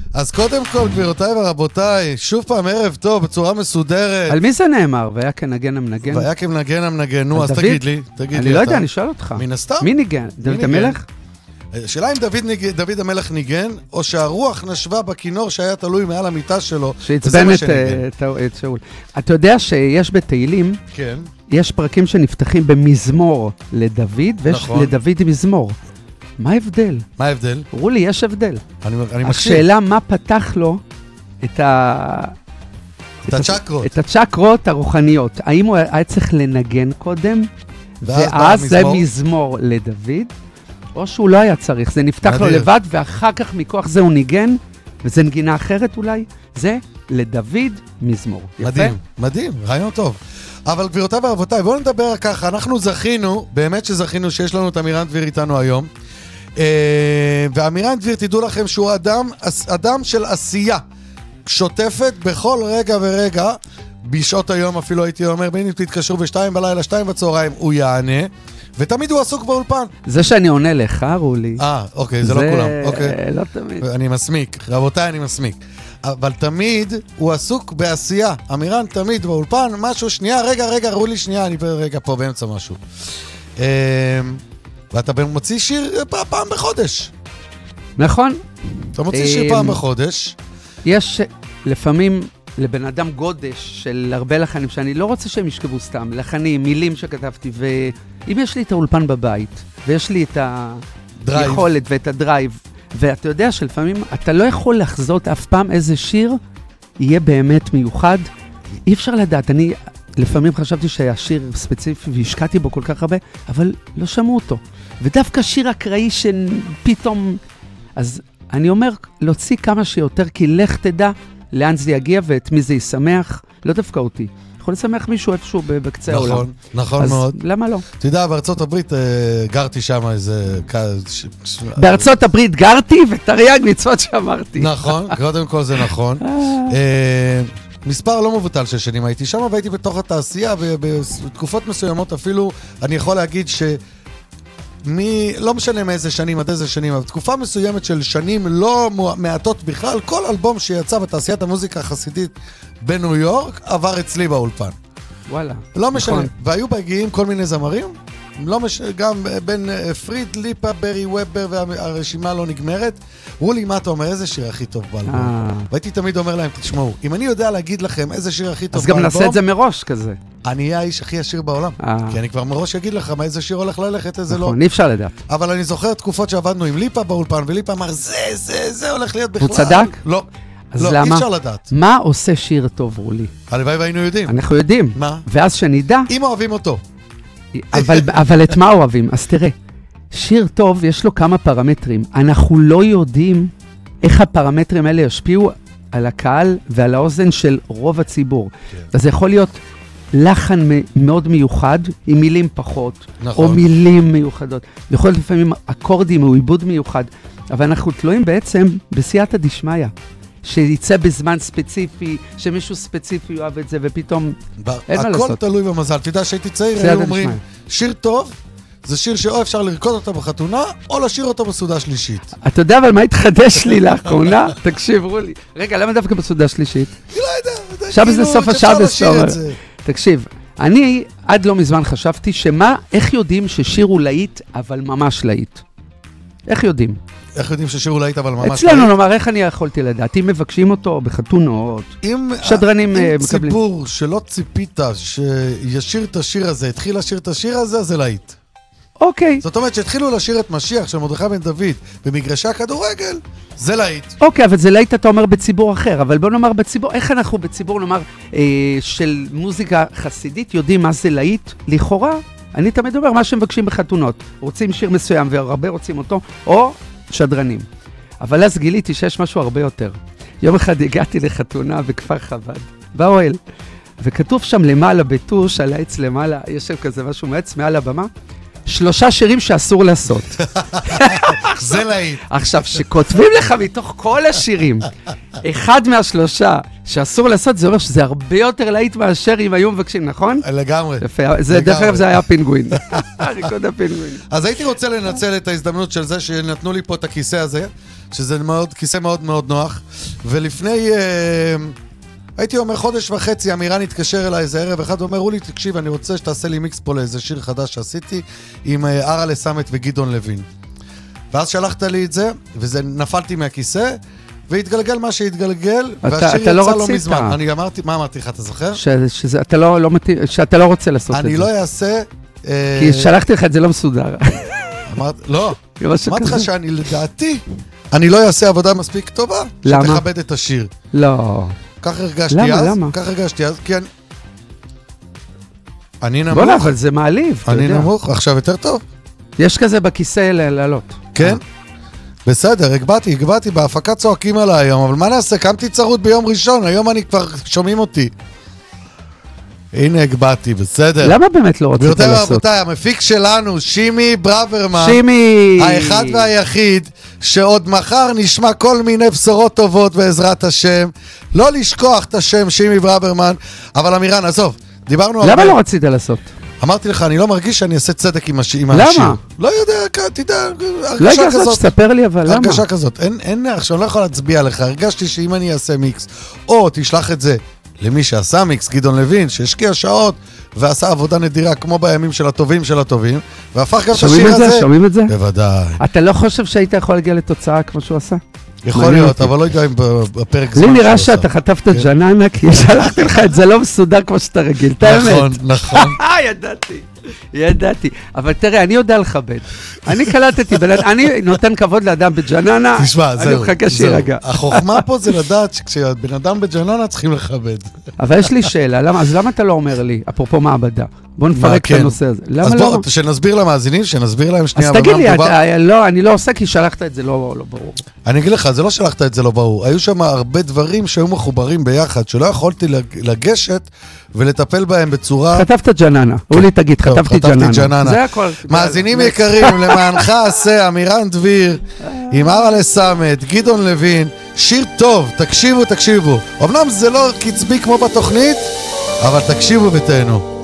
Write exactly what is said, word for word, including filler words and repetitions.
אז קודם כל, גבירותיי ורבותיי, שוב פעם ערב טוב, בצורה מסודרת. על מי זה נאמר? והיה כנגן המנגן? והיה כמנגן המנגן, נו, אז תגיד לי, תגיד לי. אני לא יודע, אני שואל אותך. מן הסתם? מי ניגן? דוד המלך? שאלה אם דוד המלך ניגן, או שהרוח נשבה בכינור שהיה תלוי מעל המיטה שלו. שהצבן את שאול. אתה יודע שיש בתהילים, כן. יש פרקים שנפתחים במזמור לדוד, ויש לדוד מזמור. מה ההבדל? מה ההבדל? רולי, יש הבדל. אני, אני מקשיב. השאלה מה פתח לו את ה... את הצ'קרות. את הצ'קרות הרוחניות. האם הוא היה צריך לנגן קודם, ואז זה מזמור לדוד, או שהוא לא היה צריך. זה נפתח לו לבד, ואחר כך מכוח זה הוא ניגן, וזה נגינה אחרת אולי, זה לדוד מזמור. מדהים, מדהים, רעיון טוב. אבל גבירותיי ורבותיי, בואו נדבר ככה, אנחנו זכינו, באמת שזכינו שיש לנו את אמירן דביר איתנו היום, ואמירן דביר, תדעו לכם שהוא אדם, אדם של עשייה, שוטפת בכל רגע ורגע, בשעות היום אפילו הייתי אומר, בין אם תתקשרו בשתיים בלילה, שתיים בצהריים, הוא יענה, ותמיד הוא עסוק באולפן. זה שאני עונה לך, רולי. אה, אוקיי, זה, זה לא כולם. אוקיי. לא תמיד. אני מסמיק, רבותיי, אני מסמיק. אבל תמיד הוא עסוק בעשייה. אמירן תמיד באולפן, משהו, שנייה, רגע, רגע, רולי, שנייה, אני רגע פה באמצע משהו. ואתה מוציא שיר פעם בחודש. נכון. אתה מוציא שיר פעם בחודש. יש לפעמים לבן אדם גודש של הרבה לחנים, שאני לא רוצה שהם ישכבו סתם, לחנים, מילים שכתבתי, ואם יש לי את האולפן בבית, ויש לי את היכולת ואת הדרייב, ואתה יודע שלפעמים אתה לא יכול לחזות אף פעם איזה שיר יהיה באמת מיוחד, אי אפשר לדעת. אני לפעמים חשבתי שהיה שיר ספציפי והשקעתי בו כל כך הרבה, אבל לא שמעו אותו. ודווקא שיר אקראי שפתאום... אז אני אומר, להוציא כמה שיותר, כי לך תדע לאן זה יגיע ואת מי זה ישמח, לא דווקא אותי. יכול לשמח מישהו איפשהו בקצה העולם. נכון, נכון מאוד. אז למה לא? אתה יודע, בארצות הברית גרתי שם איזה... בארצות הברית גרתי ותרי"ג מצוות שאמרתי. נכון, קודם כל זה נכון. מספר לא מבוטל של שנים הייתי שם, והייתי בתוך התעשייה, ובתקופות מסוימות אפילו אני יכול להגיד ש... מי, לא משנה מאיזה שנים עד איזה שנים, אבל תקופה מסוימת של שנים לא מעטות בכלל, כל אלבום שיצא בתעשיית המוזיקה החסידית בניו יורק עבר אצלי באולפן. וואלה. לא משנה. נכון. והיו מגיעים כל מיני זמרים, לא מש... גם בין פריד, ליפה, ברי וובר, והרשימה לא נגמרת. רולי, מה אתה אומר? איזה שיר הכי טוב באלבום? והייתי תמיד אומר להם, תשמעו, אם אני יודע להגיד לכם איזה שיר הכי טוב באלבום... אז גם נעשה את זה מראש כזה. אני אהיה האיש הכי עשיר בעולם. כי אני כבר מראש אגיד לך מה איזה שיר הולך ללכת, איזה לא. נכון, אי אפשר לדעת. אבל אני זוכר תקופות שעבדנו עם ליפה באולפן, וליפה אמר, זה, זה, זה הולך להיות בכלל. הוא צדק? לא. אז לא, למה? אי אפשר לדעת. מה עושה שיר טוב, רולי? הלוואי והיינו יודעים. אנחנו יודעים. מה? ואז שנדע... אם אוהבים אותו. אבל, אבל את מה אוהבים? אז תראה, שיר טוב יש לו כמה פרמטרים. אנחנו לא יודעים איך הפרמטרים האלה ישפיעו על הקהל ועל האוזן של רוב הציבור. כן. אז זה יכול להיות לחן מאוד מיוחד, עם מילים פחות, נכון. או מילים מיוחדות. יכול להיות לפעמים אקורדים או עיבוד מיוחד, אבל אנחנו תלויים בעצם בסייעתא דשמיא. שיצא בזמן ספציפי, שמישהו ספציפי יאהב את זה, ופתאום אין מה לעשות. הכל תלוי במזל. אתה יודע שהייתי צעיר, היו אומרים, שיר טוב, זה שיר שאו אפשר לרקוד אותו בחתונה, או לשיר אותו בסעודה שלישית. אתה יודע, אבל מה התחדש לי לאחרונה? תקשיבו לי. רגע, למה דווקא בסעודה שלישית? אני לא יודע. שבת זה סוף השבת. תקשיב, אני עד לא מזמן חשבתי שמה, איך יודעים ששיר הוא להיט, אבל ממש להיט? איך יודעים? איך יודעים ששירו להיט, אבל ממש... אצלנו נאמר, איך אני יכולתי לדעת? אם מבקשים אותו בחתונות, שדרנים מקבלים. אם ציבור שלא ציפית שישיר את השיר הזה, התחיל לשיר את השיר הזה, זה להיט. אוקיי. זאת אומרת שהתחילו לשיר את משיח של מרדכי בן דוד במגרשי הכדורגל, זה להיט. אוקיי, אבל זה להיט אתה אומר בציבור אחר, אבל בוא נאמר בציבור, איך אנחנו בציבור נאמר של מוזיקה חסידית יודעים מה זה להיט? לכאורה, אני תמיד אומר מה שמבקשים בחתונות. רוצים שיר מסוים והרבה רוצים אותו, או שדרנים. אבל אז גיליתי שיש משהו הרבה יותר. יום אחד הגעתי לחתונה בכפר חב"ד, באוהל, וכתוב שם למעלה בטוש, על העץ למעלה, יושב כזה משהו מעץ מעל הבמה, שלושה שירים שאסור לעשות. זה להיט. עכשיו, שכותבים לך מתוך כל השירים, אחד מהשלושה שאסור לעשות, זה אומר שזה הרבה יותר להיט מאשר אם היו מבקשים, נכון? לגמרי. יפה, דרך אגב זה היה פינגווין. הריקוד הפינגווין. אז הייתי רוצה לנצל את ההזדמנות של זה שנתנו לי פה את הכיסא הזה, שזה מאוד, כיסא מאוד מאוד נוח. ולפני, אה, הייתי אומר חודש וחצי, אמירן התקשר אליי איזה ערב אחד, ואומר, רולי, תקשיב, אני רוצה שתעשה לי מיקס פה לאיזה שיר חדש שעשיתי, עם ארה לסמת וגדעון לוין. ואז שלחת לי את זה, וזה נפלתי מהכיסא, והתגלגל מה שהתגלגל, והשיר יצא לא לא מזמן. אני אמרתי, מה אמרתי לך, אתה זוכר? ש, שזה, אתה לא, לא מתאים, שאתה לא רוצה לעשות את זה. אני לא אעשה... כי שלחתי לך את זה לא מסודר. אמרתי, לא. אמרתי לך שאני לדעתי, אני לא אעשה עבודה מספיק טובה, שתכבד את השיר. לא. כך הרגשתי אז, כך הרגשתי אז, כי אני... אני נמוך. בוא נה, אבל זה מעליב, אתה יודע. אני נמוך, עכשיו יותר טוב. יש כזה בכיסא לעלות. כן? בסדר, הגבעתי, הגבעתי, בהפקה צועקים עליי היום, אבל מה נעשה? קמתי צרות ביום ראשון, היום אני כבר שומעים אותי. הנה הגבעתי, בסדר. למה באמת לא רצית לעשות? רבותיי, המפיק שלנו, שימי ברוורמן, שימי! האחד והיחיד, שעוד מחר נשמע כל מיני בשורות טובות בעזרת השם. לא לשכוח את השם שימי ברוורמן, אבל אמירן, עזוב, דיברנו... למה לא רצית לעשות? אמרתי לך, אני לא מרגיש שאני אעשה צדק עם השיר. למה? לא יודע, תדע, הרגשה כזאת. לא יודע, שתספר לי, אבל למה? הרגשה כזאת. אין, אין, עכשיו אני לא יכול להצביע לך. הרגשתי שאם אני אעשה מיקס, או תשלח את זה למי שעשה מיקס, גדעון לוין, שהשקיע שעות, ועשה עבודה נדירה כמו בימים של הטובים של הטובים, והפך גם את השיר הזה. שומעים את זה? בוודאי. אתה לא חושב שהיית יכול להגיע לתוצאה כמו שהוא עשה? יכול להיות, אבל לא יודע אם בפרק זמן לי נראה שאתה חטפת ג'ננה, כי שלחתי לך את זה לא מסודר כמו שאתה רגיל, את האמת. נכון, נכון. ידעתי, ידעתי. אבל תראה, אני יודע לכבד. אני קלטתי, אני נותן כבוד לאדם בג'ננה, תשמע, זהו, אני מחכה שירגע. החוכמה פה זה לדעת שכשבן אדם בג'ננה צריכים לכבד. אבל יש לי שאלה, אז למה אתה לא אומר לי, אפרופו מעבדה? בוא נפרק את הנושא הזה. אז בוא, שנסביר למאזינים, שנסביר להם שנייה. אז תגיד לי, אני לא עושה כי שלחת את זה לא ברור. אני אגיד לך, זה לא שלחת את זה לא ברור. היו שם הרבה דברים שהיו מחוברים ביחד, שלא יכולתי לגשת ולטפל בהם בצורה... חטפת ג'ננה. אולי תגיד, חטפתי ג'ננה. זה הכל. מאזינים יקרים, למענך עשה, אמירן דביר, עם ארה לסמת, גדעון לוין, שיר טוב, תקשיבו, תקשיבו. אמנם זה לא קצבי כמו בתוכנית, אבל תקשיבו ותהנו.